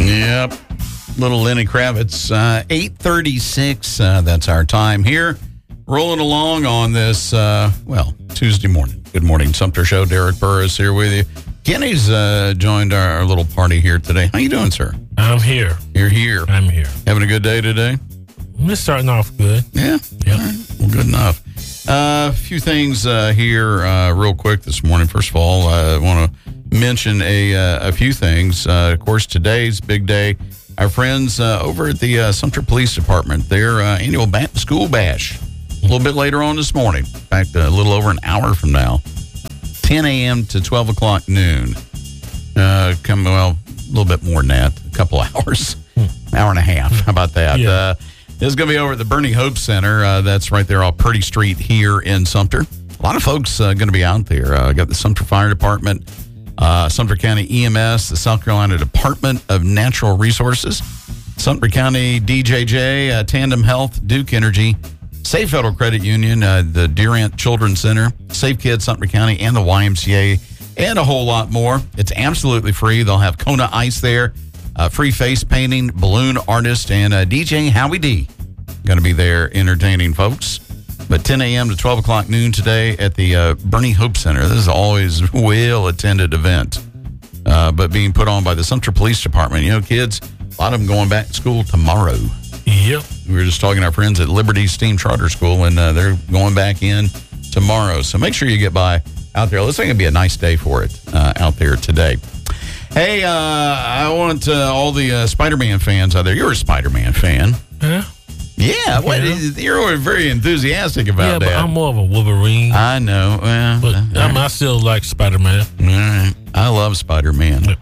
Yep. Little Lenny Kravitz, 8:36. That's our time here. Rolling along on this, Tuesday morning. Good morning, Sumter Show. Derek Burris here with you. Kenny's joined our little party here today. How you doing, sir? I'm here. You're here. I'm here. Having a good day today? We're starting off good. Yeah? Yep. All right. Well, good enough. A few things here real quick this morning. First of all, I want to mention a few things. Of course, today's big day. Our friends over at the Sumter Police Department, their annual school bash, a little bit later on this morning. In fact, a little over an hour from now, 10 a.m. to 12 o'clock noon. A little bit more than that, a couple hours, hour and a half. How about that? Yeah. This is going to be over at the Bernie Hope Center. That's right there off Purdy Street here in Sumter. A lot of folks going to be out there. Got the Sumter Fire Department, Sumter County EMS, the South Carolina Department of Natural Resources, Sumter County DJJ, Tandem Health, Duke Energy, Safe Federal Credit Union, the Durant Children's Center, Safe Kids Sumter County, and the YMCA, and a whole lot more. It's absolutely free. They'll have Kona Ice there, free face painting, balloon artist, and DJ Howie D going to be there entertaining folks. But 10 a.m. to 12 o'clock noon today at the Bernie Hope Center. This is always a well-attended event, but being put on by the Sumter Police Department. You know, kids, a lot of them going back to school tomorrow. Yep. We were just talking to our friends at Liberty Steam Charter School, and they're going back in tomorrow. So make sure you get by out there. Looks like it'll be a nice day for it out there today. Hey, I want all the Spider-Man fans out there. You're a Spider-Man fan. Yeah. Yeah, you're very enthusiastic about that. Yeah, but I'm more of a Wolverine. I know. But I still like Spider-Man. All right. I love Spider-Man. Yep.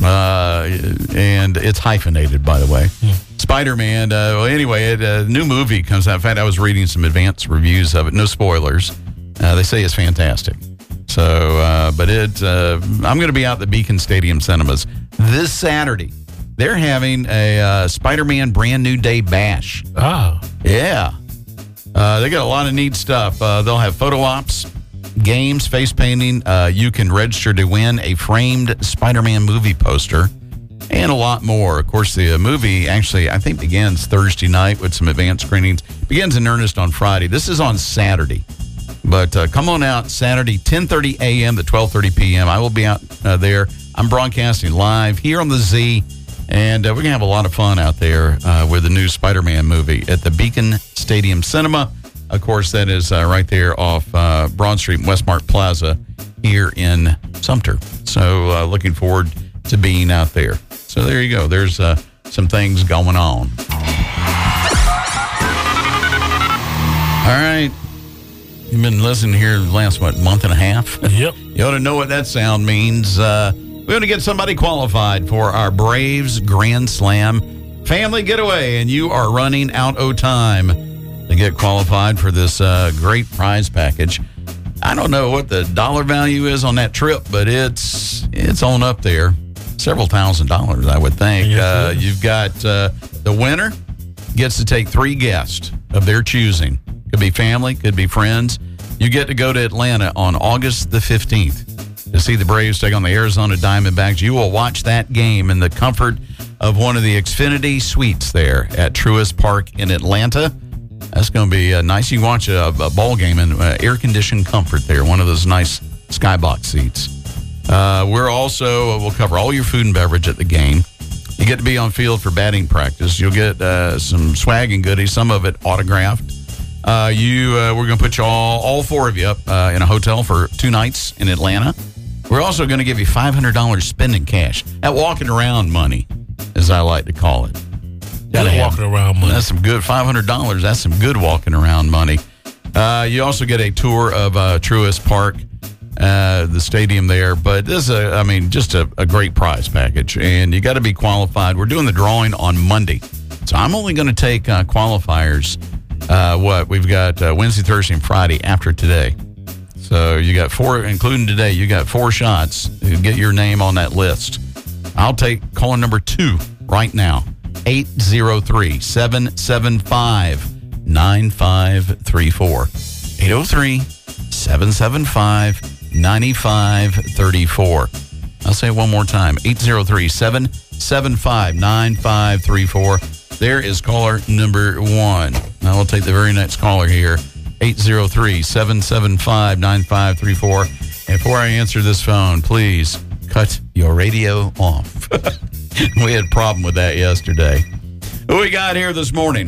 And it's hyphenated, by the way. Yeah. Spider-Man, anyway, a new movie comes out. In fact, I was reading some advanced reviews of it. No spoilers. They say it's fantastic. So, I'm going to be out at the Beacon Stadium Cinemas this Saturday. They're having a Spider-Man Brand New Day Bash. Ah. Yeah. They got a lot of neat stuff. They'll have photo ops, games, face painting. You can register to win a framed Spider-Man movie poster and a lot more. Of course, the movie actually, I think, begins Thursday night with some advanced screenings. Begins in earnest on Friday. This is on Saturday. But come on out Saturday, 10:30 a.m. to 12:30 p.m. I will be out there. I'm broadcasting live here on the Z. And we're going to have a lot of fun out there with the new Spider-Man movie at the Beacon Stadium Cinema. Of course, that is right there off Broad Street and Westmart Plaza here in Sumter. So looking forward to being out there. So there you go. There's some things going on. All right. You've been listening here the last, month and a half? Yep. You ought to know what that sound means. We're going to get somebody qualified for our Braves Grand Slam family getaway, and you are running out of time to get qualified for this great prize package. I don't know what the dollar value is on that trip, but it's on up there. Several $1,000s, I would think. Yes, you've got the winner gets to take 3 guests of their choosing. Could be family, could be friends. You get to go to Atlanta on August the 15th. To see the Braves take on the Arizona Diamondbacks. You will watch that game in the comfort of one of the Xfinity suites there at Truist Park in Atlanta. That's going to be nice. You can watch a ball game in air-conditioned comfort there, one of those nice skybox seats. We'll cover all your food and beverage at the game. You get to be on field for batting practice. You'll get some swag and goodies, some of it autographed. We're going to put you all 4 of you up in a hotel for 2 nights in Atlanta. We're also going to give you $500 spending cash. That walking around money, as I like to call it. Walking around money. That's some good $500. That's some good walking around money. You also get a tour of Truist Park, the stadium there. But this is, just a great prize package. And you got to be qualified. We're doing the drawing on Monday. So I'm only going to take qualifiers. We've got Wednesday, Thursday, and Friday after today. So you got 4, including today, you got 4 shots to get your name on that list. I'll take caller number 2 right now, 803-775-9534. 803-775-9534. I'll say it one more time, 803-775-9534. 803-775-9534. There is caller number one. Now we'll take the very next caller here. 803-775-9534. And before I answer this phone, please cut your radio off. We had a problem with that yesterday. Who we got here this morning?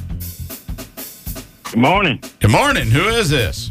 Good morning. Good morning. Who is this?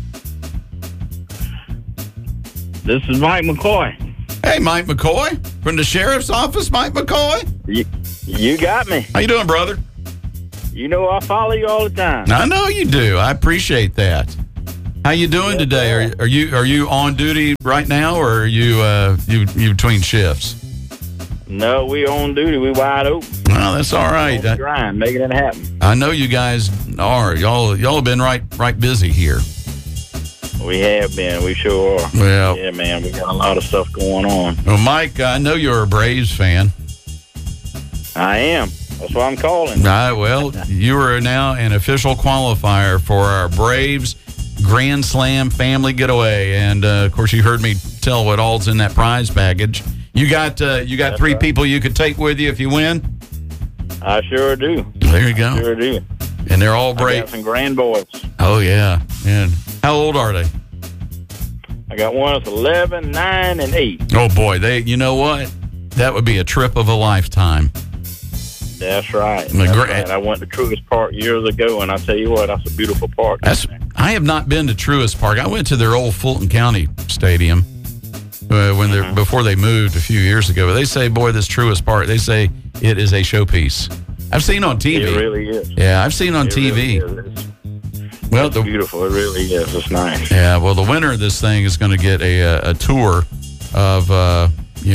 This is Mike McCoy. Hey, Mike McCoy. From the sheriff's office, Mike McCoy. You got me. How you doing, brother? You know I follow you all the time. I know you do. I appreciate that. How you doing today? Are you on duty right now, or are you between shifts? No, we on duty. We wide open. Well, that's all right. Grind, making it happen. I know you guys are. Y'all have been right busy here. We have been. We sure are. Well, yeah, man. We got a lot of stuff going on. Well, Mike, I know you're a Braves fan. I am. That's why I'm calling. Well, you are now an official qualifier for our Braves Grand Slam family getaway, and of course, you heard me tell what all's in that prize package. You got three people you could take with you if you win. I sure do. There you go. I sure do. And they're all Braves. I got some grand boys. Oh yeah. And how old are they? I got one that's 11, 9, and 8. Oh boy, you know what? That would be a trip of a lifetime. That's right. Right. I went to Truist Park years ago, and I tell you what, that's a beautiful park. I have not been to Truist Park. I went to their old Fulton County Stadium before they moved a few years ago. But they say, boy, this Truist Park, they say it is a showpiece. I've seen on TV. It really is. Yeah, I've seen on TV. Really well, it's beautiful. It really is. It's nice. Yeah. Well, the winner of this thing is going to get a tour of the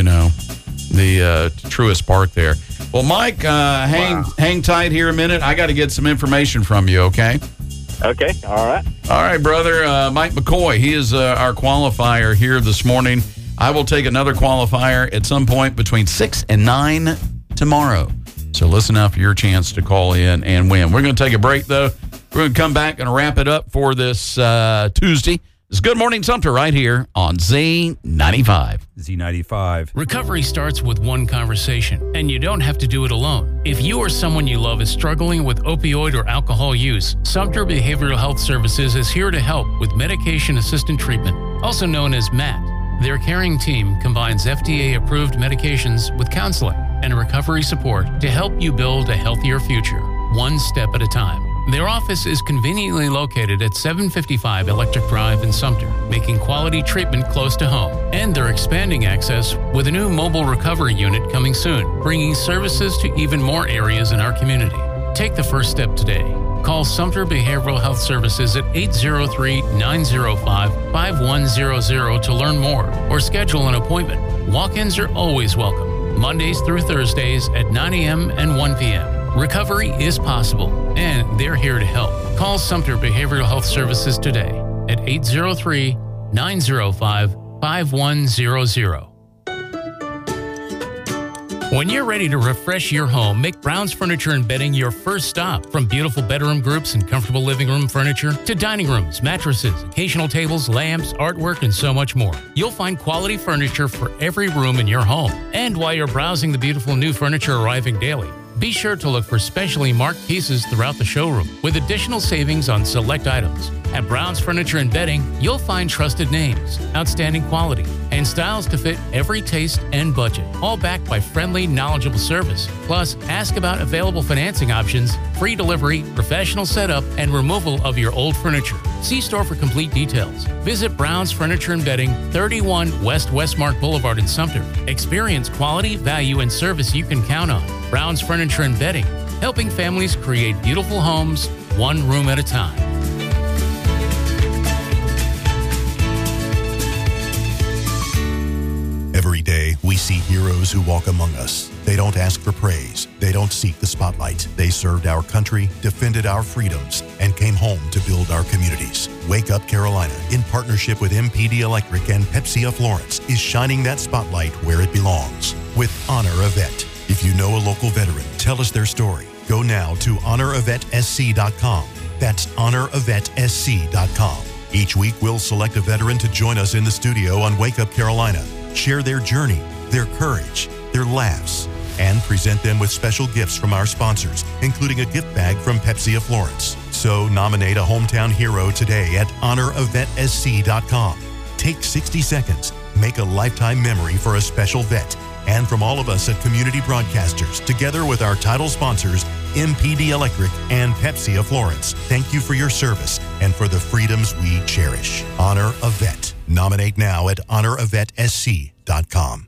Truist Park there. Well, Mike, hang tight here a minute. I got to get some information from you. Okay. Okay. All right. All right, brother. Mike McCoy. He is our qualifier here this morning. I will take another qualifier at some point between 6 and 9 tomorrow. So listen up for your chance to call in and win. We're going to take a break, though. We're going to come back and wrap it up for this Tuesday. It's Good Morning Sumter right here on Z95. Z95. Recovery starts with one conversation, and you don't have to do it alone. If you or someone you love is struggling with opioid or alcohol use, Sumter Behavioral Health Services is here to help with medication-assisted treatment, also known as MAT. Their caring team combines FDA-approved medications with counseling and recovery support to help you build a healthier future, one step at a time. Their office is conveniently located at 755 Electric Drive in Sumter, making quality treatment close to home. And they're expanding access with a new mobile recovery unit coming soon, bringing services to even more areas in our community. Take the first step today. Call Sumter Behavioral Health Services at 803-905-5100 to learn more or schedule an appointment. Walk-ins are always welcome, Mondays through Thursdays at 9 a.m. and 1 p.m. Recovery is possible, and they're here to help. Call Sumter Behavioral Health Services today at 803-905-5100. When you're ready to refresh your home, make Brown's Furniture and Bedding your first stop. From beautiful bedroom groups and comfortable living room furniture to dining rooms, mattresses, occasional tables, lamps, artwork, and so much more. You'll find quality furniture for every room in your home. And while you're browsing the beautiful new furniture arriving daily, be sure to look for specially marked pieces throughout the showroom with additional savings on select items. At Brown's Furniture and Bedding, you'll find trusted names, outstanding quality, and styles to fit every taste and budget, all backed by friendly, knowledgeable service. Plus, ask about available financing options, free delivery, professional setup, and removal of your old furniture. See store for complete details. Visit Brown's Furniture and Bedding, 31 West Westmark Boulevard in Sumter. Experience quality, value, and service you can count on. Brown's Furniture and Bedding, helping families create beautiful homes, one room at a time. Every day, we see heroes who walk among us. They don't ask for praise. They don't seek the spotlight. They served our country, defended our freedoms, and came home to build our communities. Wake Up Carolina, in partnership with MPD Electric and Pepsi of Florence, is shining that spotlight where it belongs with Honor a Vet. If you know a local veteran, tell us their story. Go now to honoravetsc.com. That's honoravetsc.com. Each week, we'll select a veteran to join us in the studio on Wake Up Carolina. Share their journey, their courage, their laughs, and present them with special gifts from our sponsors, including a gift bag from Pepsi of Florence. So nominate a hometown hero today at honorovetsc.com. Take 60 seconds. Make a lifetime memory for a special vet. And from all of us at Community Broadcasters, together with our title sponsors, MPD Electric and Pepsi of Florence, thank you for your service and for the freedoms we cherish. Honor a Vet. Nominate now at honorovetsc.com.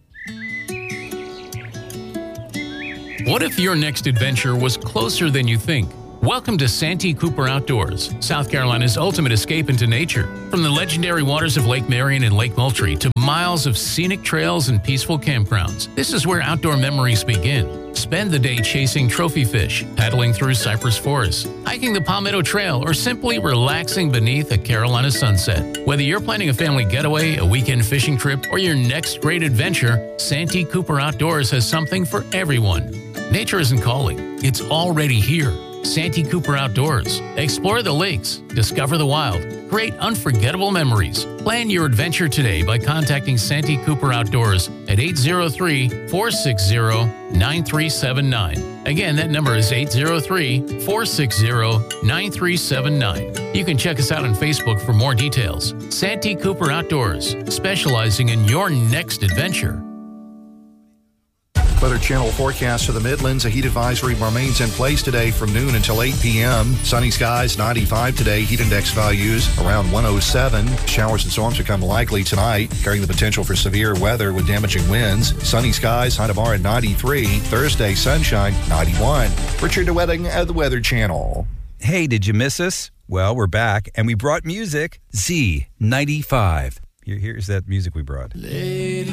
What if your next adventure was closer than you think? Welcome to Santee Cooper Outdoors, South Carolina's ultimate escape into nature. From the legendary waters of Lake Marion and Lake Moultrie to miles of scenic trails and peaceful campgrounds, this is where outdoor memories begin. Spend the day chasing trophy fish, paddling through cypress forests, hiking the Palmetto Trail, or simply relaxing beneath a Carolina sunset. Whether you're planning a family getaway, a weekend fishing trip, or your next great adventure, Santee Cooper Outdoors has something for everyone. Nature isn't calling, it's already here. Santee Cooper Outdoors. Explore the lakes, discover the wild, create unforgettable memories. Plan your adventure today by contacting Santee Cooper Outdoors at 803-460-9379. Again, that number is 803-460-9379. You can check us out on Facebook for more details. Santee Cooper Outdoors, specializing in your next adventure. Weather Channel forecast for the Midlands. A heat advisory remains in place today from noon until 8 p.m. Sunny skies, 95 today. Heat index values around 107. Showers and storms become likely tonight, carrying the potential for severe weather with damaging winds. Sunny skies, high tomorrow at 93. Thursday, sunshine, 91. Richard DeWetting at the Weather Channel. Hey, did you miss us? Well, we're back, and we brought music. Z95. Here's that music we brought. Lady.